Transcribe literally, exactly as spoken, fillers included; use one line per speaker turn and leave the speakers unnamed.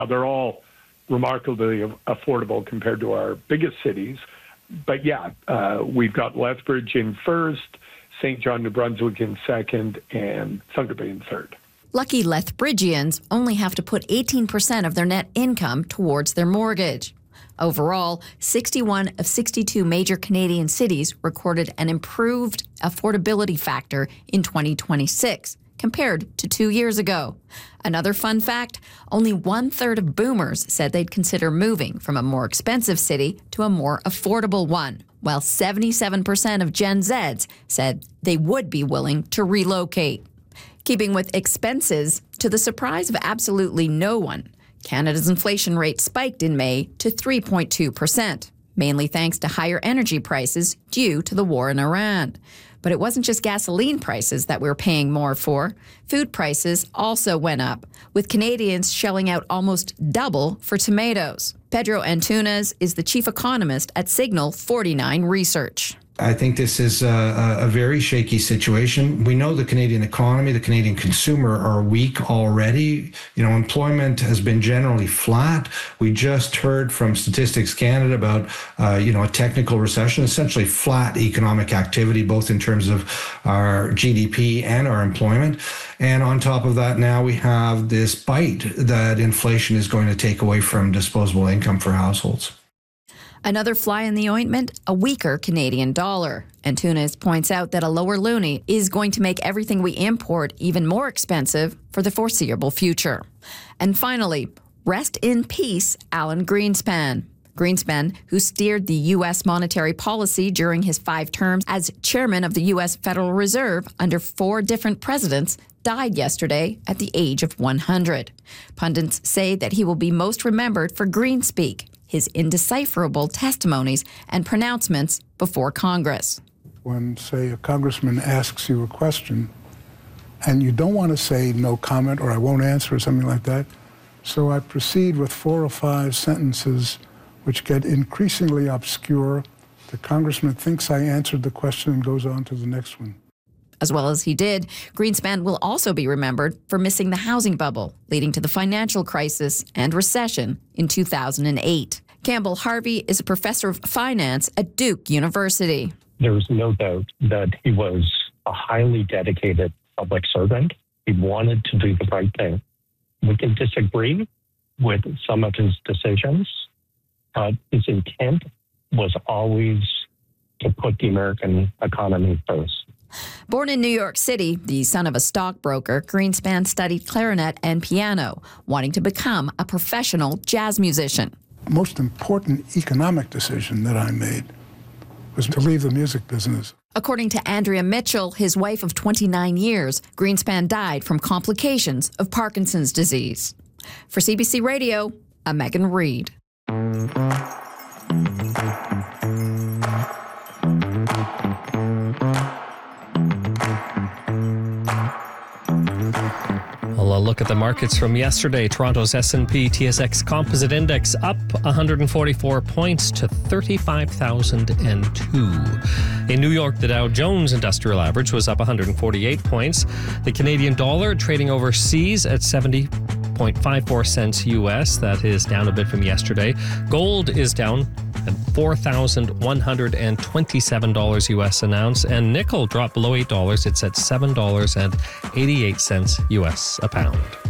They're all remarkably affordable compared to our biggest cities. But yeah, uh, we've got Lethbridge in first, Saint John, New Brunswick in second, and Thunder Bay in third.
Lucky Lethbridgians only have to put eighteen percent of their net income towards their mortgage. Overall, sixty-one of sixty-two major Canadian cities recorded an improved affordability factor in twenty twenty-six compared to two years ago. Another fun fact, only one-third of boomers said they'd consider moving from a more expensive city to a more affordable one, while seventy-seven percent of Gen Zs said they would be willing to relocate. Keeping with expenses, to the surprise of absolutely no one, Canada's inflation rate spiked in May to three point two percent, mainly thanks to higher energy prices due to the war in Iran. But it wasn't just gasoline prices that we were paying more for. Food prices also went up, with Canadians shelling out almost double for tomatoes. Pedro Antunes is the chief economist at Signal forty-nine Research.
I think this is a, a very shaky situation. We know the Canadian economy, the Canadian consumer are weak already. You know, employment has been generally flat. We just heard from Statistics Canada about, uh, you know, a technical recession, essentially flat economic activity, both in terms of our G D P and our employment. And on top of that, now we have this bite that inflation is going to take away from disposable income for households.
Another fly in the ointment, a weaker Canadian dollar. Antunes points out that a lower loonie is going to make everything we import even more expensive for the foreseeable future. And finally, rest in peace, Alan Greenspan. Greenspan, who steered the U S monetary policy during his five terms as chairman of the U S Federal Reserve under four different presidents, died yesterday at the age of one hundred. Pundits say that he will be most remembered for Greenspeak, his indecipherable testimonies and pronouncements before Congress.
When, say, a congressman asks you a question, and you don't want to say no comment or I won't answer or something like that, so I proceed with four or five sentences which get increasingly obscure. The congressman thinks I answered the question and goes on to the next one.
As well as he did, Greenspan will also be remembered for missing the housing bubble, leading to the financial crisis and recession in two thousand eight. Campbell Harvey is a professor of finance at Duke University.
There was no doubt that he was a highly dedicated public servant. He wanted to do the right thing. We can disagree with some of his decisions, but his intent was always to put the American economy first.
Born in New York City, the son of a stockbroker, Greenspan studied clarinet and piano, wanting to become a professional jazz musician.
The most important economic decision that I made was to leave the music business.
According to Andrea Mitchell, his wife of twenty-nine years, Greenspan died from complications of Parkinson's disease. For C B C Radio, I'm Megan Reid.
Well, a look at the markets from yesterday. Toronto's S and P T S X Composite Index up one hundred forty-four points to thirty-five thousand two. In New York, the Dow Jones Industrial Average was up one hundred forty-eight points. The Canadian dollar trading overseas at seventy point five four cents U S. That is down a bit from yesterday. Gold is down at four thousand one hundred twenty-seven dollars U S an ounce, and nickel dropped below eight dollars. It's at seven dollars and eighty-eight cents U S a pound.